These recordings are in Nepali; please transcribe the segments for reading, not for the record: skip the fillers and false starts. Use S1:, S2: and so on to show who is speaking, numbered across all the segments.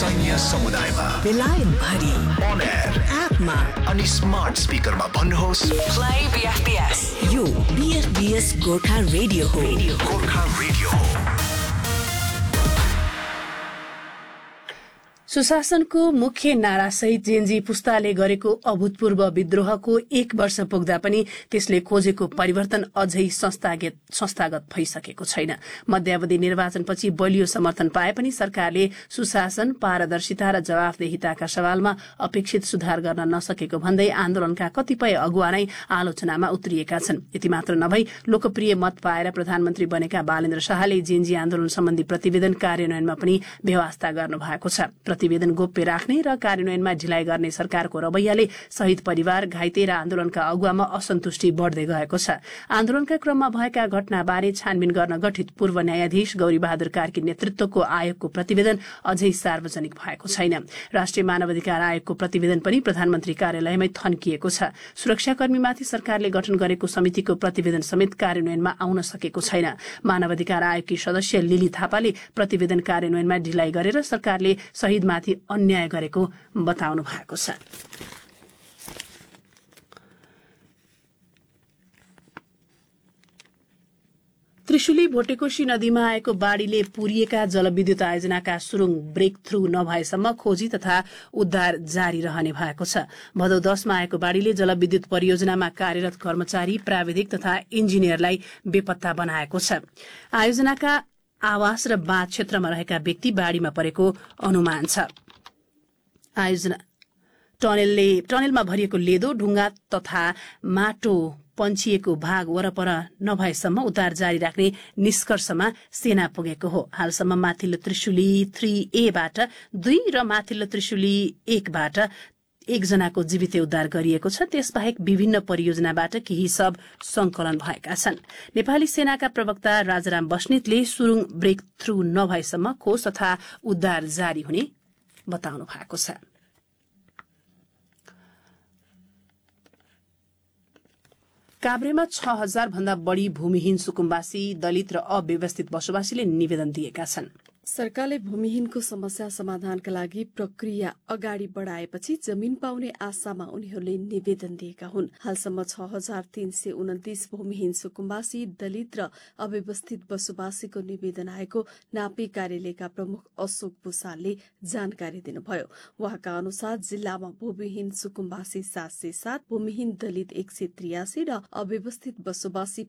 S1: स्थानीय समुदायमा
S2: बेलायत भरि
S1: on air
S2: एपमा
S1: अनि स्मार्ट स्पिकरमा भन्नुहोस्
S2: Play BFBS. यो BFBS गोर्खा रेडियो हो.
S1: गोर्खा रेडियो हो.
S3: सुशासनको मुख्य नारासहित जेनजी पुस्ताले गरेको अभूतपूर्व विद्रोहको 1 वर्ष पुग्दा पनि त्यसले खोजेको परिवर्तन अझै संस्थागत भइसकेको छैन। मध्यावधि निर्वाचनपछि बलियो समर्थन पाए पनि सरकारले सुशासन, पारदर्शिता र जवाफदेहिताका सवालमा अपेक्षित सुधार गर्न नसकेको भन्दै आन्दोलनका कतिपय अगुवा नै आलोचनामा उत्रिएका छन्। यति मात्र नभई लोकप्रिय मत पाएर प्रधानमन्त्री बनेका बालेन्द्र शाहले जेनजी आन्दोलन सम्बन्धी प्रतिवेदन कार्यान्वयनमा पनि व्यवस्था गर्नुभएको छ। प्रतिवेदन गोप्य राख्ने र कार्यान्वयनमा ढिलाइ गर्ने सरकारको रवैयाले शहीद परिवार, घाइते र आन्दोलनका अगुवामा असन्तुष्टि बढ्दै गएको छ। आन्दोलनका क्रममा भएका घटनाबारे छानबिन गर्न गठित पूर्व न्यायाधीश गौरीबहादुर कार्की नेतृत्वको आयोगको प्रतिवेदन अझै सार्वजनिक भएको छैन। राष्ट्रिय मानवाधिकार आयोगको प्रतिवेदन पनि प्रधानमन्त्री कार्यालयमै थन्किएको छ। सुरक्षाकर्मीमाथि सरकारले गठन गरेको समितिको प्रतिवेदन समेत कार्यान्वयनमा आउन सकेको छैन। मानवाधिकार आयोगकी सदस्य लिली थापाले प्रतिवेदन कार्यान्वयनमा ढिलाइ गरेर सरकारले शहीद माथि अन्याय गरेको बताउनु भएको छ। त्रिशुली भोटेकोशी नदीमा आएको बाढ़ीले पुरिएका जलविद्युत आयोजनाका सुरुङ ब्रेक थ्रू नभएसम्म खोजी तथा उद्धार जारी रहने भएको छ। भदौ 10 मा आएको बाढ़ीले जलविद्युत परियोजनामा कार्यरत कर्मचारी, प्राविधिक तथा इन्जिनियरलाई बेपत्ता बनाएको छ। आयोजनाका आवास र बाँध क्षेत्रमा रहेका व्यक्ति बाढ़ीमा परेको अनुमान छ। आयोजना टनेलमा भरिएको लेदो, ढुङ्गा तथा माटो पन्छिएको भाग वरपर नभएसम्म उद्धार जारी राख्ने निष्कर्षमा सेना पुगेको हो। हालसम्म माथिल्लो त्रिशुली 3A बाट 2 र माथिल्लो त्रिशुली 1 बाट 1 जनाको जीवित उद्धार गरिएको छ। त्यसबाहेक विभिन्न परियोजनाबाट केही सब संकलन भएका छन्। नेपाली सेनाका प्रवक्ता राजाराम बस्नेतले सुरुङ ब्रेक थ्रू नभएसम्म खोज तथा उद्धार जारी हुने बताउनु भएको छ। काभ्रेमा 6000 भन्दा बढ़ी भूमिहीन सुकुम्बासी, दलित र अव्यवस्थित बसोबासीले निवेदन दिएका छन्।
S4: सरकारले भूमिहीनको समस्या समाधानका लागि प्रक्रिया अगाडि बढाएपछि जमिन पाउने आशामा उनीहरूले निवेदन दिएका हुन्। हालसम्म 6329 भूमिहीन सुकुम्बासी, दलित र अव्यवस्थित बसोबासीको निवेदन आएको नापी कार्यालयका प्रमुख अशोक भूषालले जानकारी दिनुभयो। उहाँका अनुसार जिल्लामा भूमिहीन सुकुम्बासी 707, भूमिहीन दलित 183 र अव्यवस्थित बसोबासी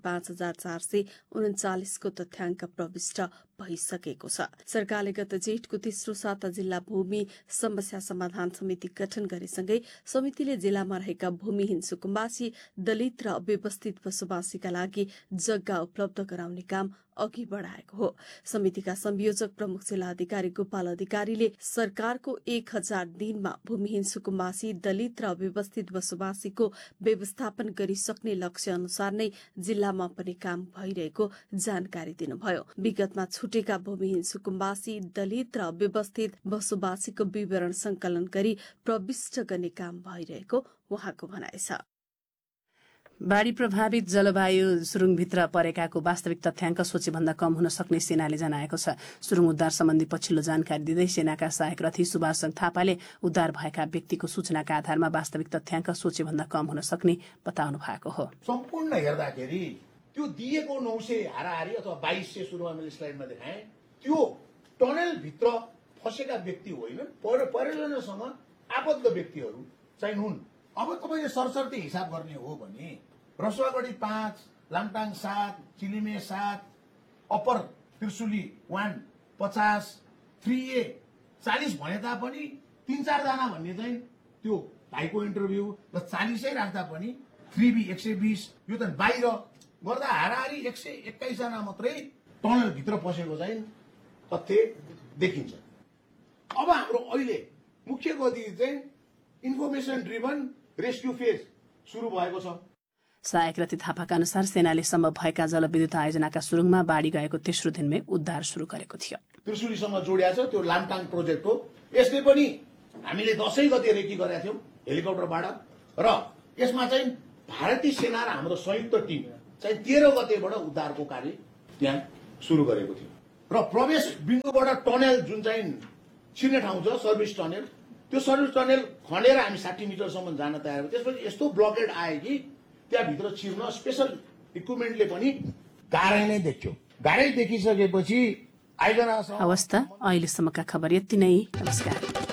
S4: 5439 को तथ्याङ्क प्रविष्ट भइसकेको छ। सरकारले गत जेठको तेस्रो साता जिल्ला भूमि समस्या समाधान समिति गठन गरेसँगै समितिले जिल्लामा रहेका भूमिहीन सुकुम्बासी, दलित र अव्यवस्थित बसोबासीका लागि जग्गा उपलब्ध गराउने काम अघि बढाएको हो। समितिका संयोजक प्रमुख जिल्ला अधिकारी गोपाल अधिकारीले सरकारको 1000 दिनमा भूमिहीन सुकुम्बासी, दलित र अव्यवस्थित बसोबासीको व्यवस्थापन गरिसक्ने लक्ष्य अनुसार नै जिल्लामा पनि काम भइरहेको जानकारी दिनुभयो। विगतमा छुटेका भूमिहीन सुकुम्बासी, दलित र अव्यवस्थित बसोबासीको विवरण संकलन गरी प्रविष्ट गर्ने काम भइरहेको उहाँको भनाइ छ।
S3: बाढ़ी प्रभावित जलवायु सुरुङभित्र परेकाको वास्तविक तथ्याङ्क सोचेभन्दा कम हुन सक्ने सेनाले जनाएको छ। सुरुङ उद्धार सम्बन्धी पछिल्लो जानकारी दिँदै सेनाका सहायक रथी सुभाष थापाले उद्धार भएका व्यक्तिको सूचनाका आधारमा वास्तविक तथ्याङ्क सोचेभन्दा कम हुन सक्ने बताउनु भएको हो।
S5: सम्पूर्ण हेर्दाखेरि त्यो दिएको 900 हाराहारी अथवा 2200 सुरुमा मैले स्लाइडमा देखाएँ, त्यो टनेलभित्र फसेका व्यक्ति होइनन्, परियोजनासँग आबद्ध व्यक्तिहरू चाहिँ हुन्। अब तपाईले सरसर्ती हिसाब गर्ने हो भने रसुवागढी 5, लामटाङ 7, चिलिमे 7, अप्पर त्रिशुली 1 50, 3A 40 भने तापनि 3-4 जना भन्ने चाहिँ त्यो भाइको इन्टरभ्यू र 40 राख्दा पनि 3B 120 यो त बाहिर गर्दा हाराहारी 121 जना मात्रै टनल भित्र पसेको चाहिँ तथ्य देखिन्छ। अब हाम्रो अहिले मुख्य गति चाहिँ इन्फर्मेसन ड्रिभन रेस्क्यु फेज सुरु भएको छ।
S3: सहायक रथी थापाका अनुसार सेनाले सम्भव भएका जलविद्युत आयोजनाका सुरुङमा बाढ़ी गएको तेस्रो दिनमै उद्धार शुरू गरेको थियो।
S5: त्रिशुलीसँग जोडिया छ, त्यो लामटाङ प्रोजेक्ट हो। यसले पनि हामीले 10 गते रेकी गरेका थियौं हेलिकप्टरबाट र यसमा चाहिँ भारतीय सेना र हाम्रो संयुक्त टिम चाहिँ 13 गतेबाट उद्धारको कार्य त्यहाँ सुरु गरेको थियो र प्रवेश बिन्दुबाट टनेल जुन चाहिँ छिर्ने ठाउँ छ सर्भिस टनेल, त्यो सर्भिस टनेल खनेर हामी 60 मिटरसम्म जान तयार। त्यसपछि यस्तो ब्लकेड आयो कि त्यहाँभित्र छिर्न स्पेसल इक्विपमेन्टले पनि गाह्रै नै देख्यो। गाह्रै देखिसकेपछि आइगन
S3: हवस् त, अहिलेसम्मका खबर यति नै। नमस्कार।